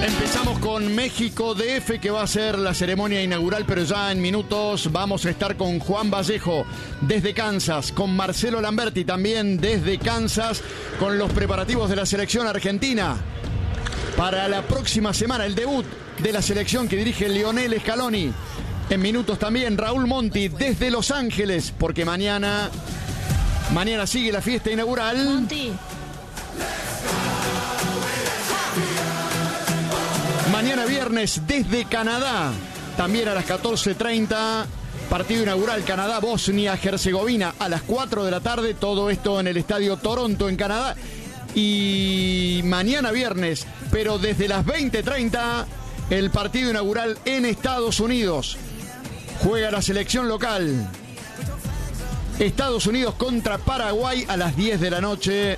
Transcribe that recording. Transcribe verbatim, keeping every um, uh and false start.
Empezamos con México D F, que va a ser la ceremonia inaugural, pero ya en minutos vamos a estar con Juan Vallejo desde Kansas, con Marcelo Lamberti también desde Kansas, con los preparativos de la selección argentina para la próxima semana, el debut de la selección que dirige Lionel Scaloni. En minutos también Raúl Monti desde Los Ángeles, porque mañana, mañana sigue la fiesta inaugural. Monti. Mañana viernes desde Canadá, también a las catorce treinta, partido inaugural Canadá-Bosnia-Herzegovina a las cuatro de la tarde, todo esto en el Estadio Toronto en Canadá. Y mañana viernes, pero desde las veinte treinta, el partido inaugural en Estados Unidos. Juega la selección local. Estados Unidos contra Paraguay a las diez de la noche.